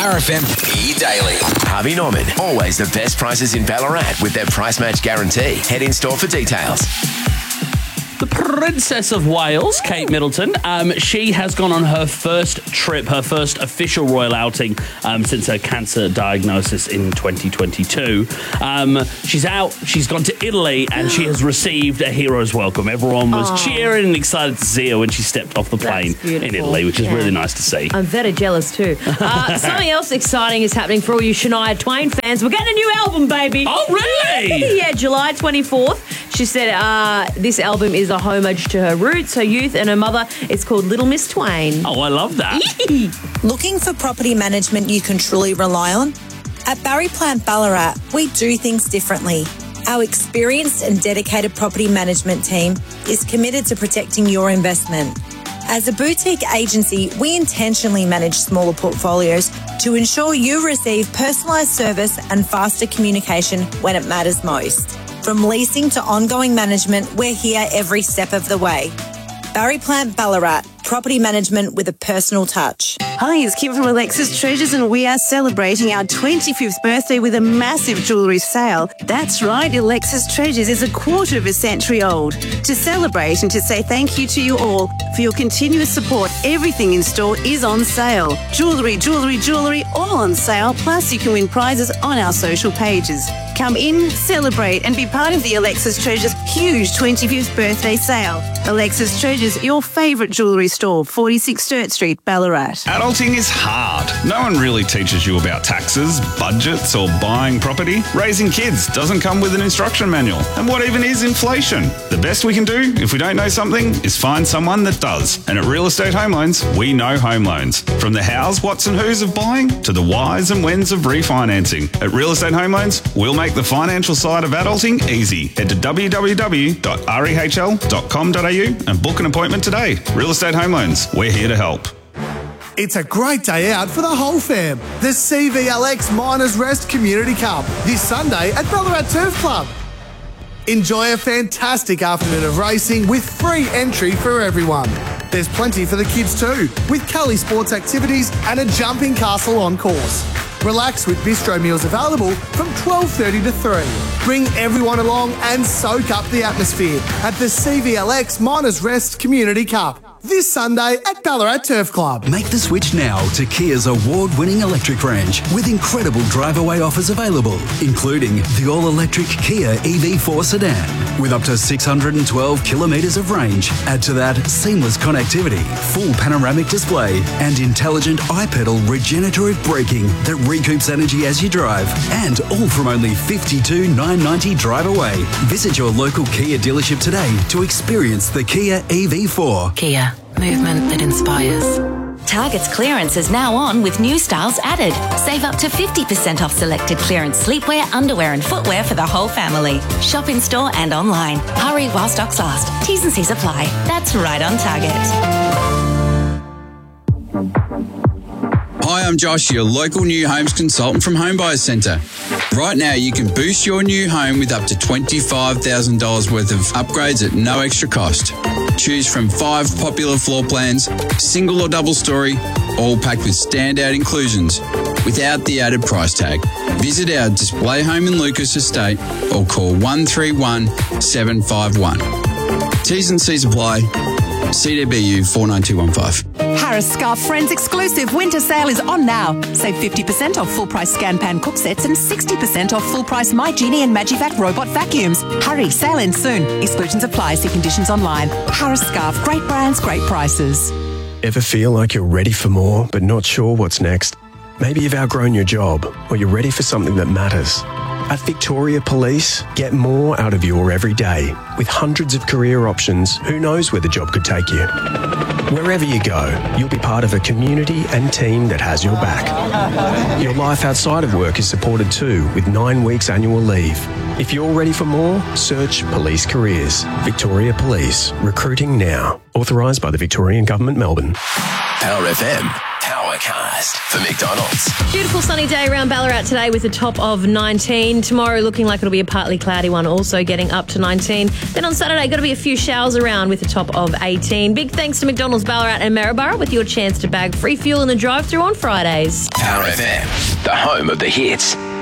Power FM E-Daily. Harvey Norman. Always the best prices in Ballarat with their price match guarantee. Head in store for details. The Princess of Wales, Kate Middleton, she has gone on her first trip, her first official royal outing since her cancer diagnosis in 2022. She's out, she's gone to Italy, and she has received a hero's welcome. Everyone was cheering and excited to see her when she stepped off the plane in Italy, which is really nice to see. I'm very jealous too. Something else exciting is happening for all you Shania Twain fans. We're getting a new album, baby. Oh, really? Yeah, July 24th. She said this album is a homage to her roots, her youth, and her mother. It's called Little Miss Twain. Oh, I love that. Looking for property management you can truly rely on? At Barry Plant Ballarat, we do things differently. Our experienced and dedicated property management team is committed to protecting your investment. As a boutique agency, we intentionally manage smaller portfolios to ensure you receive personalised service and faster communication when it matters most. From leasing to ongoing management, we're here every step of the way. Barry Plant Ballarat, property management with a personal touch. Hi, it's Kim from Alexis Treasures, and we are celebrating our 25th birthday with a massive jewellery sale. That's right, Alexis Treasures is a quarter of a century old. To celebrate and to say thank you to you all for your continuous support, everything in store is on sale. Jewellery, all on sale, plus you can win prizes on our social pages. Come in, celebrate, and be part of the Alexis Treasures huge 25th birthday sale. Alexis Treasures, your favourite jewellery store, 46 Sturt Street, Ballarat. Adulting is hard. No one really teaches you about taxes, budgets, or buying property. Raising kids doesn't come with an instruction manual. And what even is inflation? The best we can do, if we don't know something, is find someone that does. And at Real Estate Home Loans, we know home loans. From the hows, whats and whos of buying to the whys and whens of refinancing. At Real Estate Home Loans, we'll make the financial side of adulting easy. Head to www.rehl.com.au and book an appointment today. Real Estate Home Loans, we're here to help. It's a great day out for the whole fam. The CVLX Miners Rest Community Cup this Sunday at Ballarat Turf Club. Enjoy a fantastic afternoon of racing with free entry for everyone. There's plenty for the kids too, with Cully sports activities and a jumping castle on course. Relax with bistro meals available from 12:30 to 3. Bring everyone along and soak up the atmosphere at the CVLX Miners Rest Community Cup this Sunday at Ballarat Turf Club. Make the switch now to Kia's award-winning electric range with incredible drive-away offers available, including the all-electric Kia EV4 sedan with up to 612 kilometres of range. Add to that seamless connectivity, full panoramic display and intelligent iPedal regenerative braking that recoups energy as you drive, and all from only $52,990 drive away. Visit your local Kia dealership today to experience the Kia EV4. Kia. Movement that inspires. Target's clearance is now on with new styles added. Save up to 50% off selected clearance sleepwear, underwear and footwear for the whole family. Shop in store and online. Hurry while stocks last. T's and C's apply. That's right on Target. Hi, I'm Josh, your local new homes consultant from Home Buyers Centre. Right now, you can boost your new home with up to $25,000 worth of upgrades at no extra cost. Choose from 5 popular floor plans, single or double story, all packed with standout inclusions without the added price tag. Visit our display home in Lucas Estate or call 131 751. T's and C's apply. CDBU 49215. Harris Scarf Friends exclusive winter sale is on now. Save 50% off full price Scan Pan cook sets and 60% off full price My Genie and Magivac robot vacuums. Hurry, sale ends soon. Exclusions apply. See conditions online. Harris Scarf, great brands, great prices. Ever feel like you're ready for more but not sure what's next? Maybe you've outgrown your job or you're ready for something that matters. At Victoria Police, get more out of your everyday. With hundreds of career options, who knows where the job could take you? Wherever you go, you'll be part of a community and team that has your back. Your life outside of work is supported too, with 9 weeks annual leave. If you're ready for more, search Police Careers. Victoria Police. Recruiting now. Authorised by the Victorian Government, Melbourne. Power FM. Power Overcast for McDonald's. Beautiful sunny day around Ballarat today with a top of 19. Tomorrow looking like it'll be a partly cloudy one, also getting up to 19. Then on Saturday, got to be a few showers around with a top of 18. Big thanks to McDonald's Ballarat and Maryborough with your chance to bag free fuel in the drive-thru on Fridays. Power FM, the home of the hits.